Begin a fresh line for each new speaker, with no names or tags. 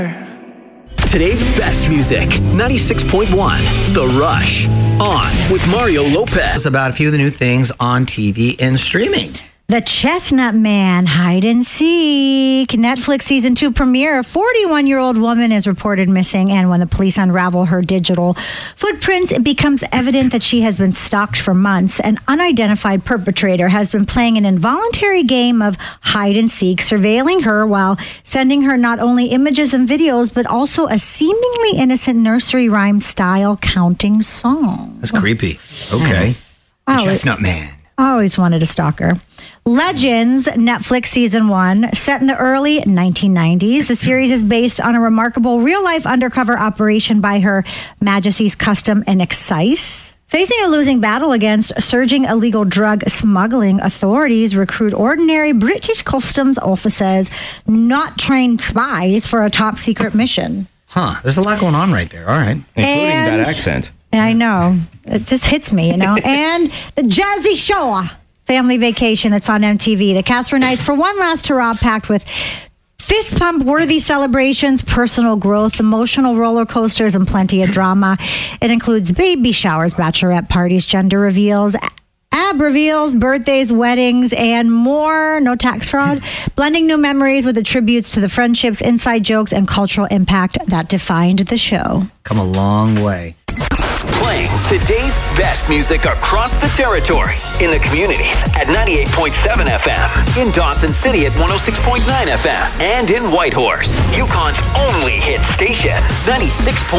Today's best music, 96.1, The Rush. On with Mario Lopez.
About a few of the new things on TV and streaming.
The Chestnut Man, Hide and Seek. Netflix Season 2 premiere. A 41-year-old woman is reported missing, and when the police unravel her digital footprints, it becomes evident that she has been stalked for months. An unidentified perpetrator has been playing an involuntary game of hide and seek, surveilling her while sending her not only images and videos, but also a seemingly innocent nursery rhyme style counting song.
That's creepy. Okay. The Chestnut Man.
I always wanted a stalker. Legends, Netflix Season 1, set in the early 1990s. The series is based on a remarkable real-life undercover operation by Her Majesty's Custom and Excise. Facing a losing battle against surging illegal drug smuggling, authorities recruit ordinary British customs officers, not trained spies, for a top-secret mission.
Huh. There's a lot going on right there. All right.
Including that accent.
I know. It just hits me, And the Jersey Shore family vacation. It's on MTV. The cast reunites for one last hurrah, packed with fist pump worthy celebrations, personal growth, emotional roller coasters, and plenty of drama. It includes baby showers, bachelorette parties, gender reveals, ab reveals, birthdays, weddings, and more. No tax fraud. Blending new memories with the tributes to the friendships, inside jokes, and cultural impact that defined the show.
Come a long way.
Playing today's best music across the territory. In the communities at 98.7 FM. In Dawson City at 106.9 FM. And in Whitehorse, Yukon's only hit station, 96.1.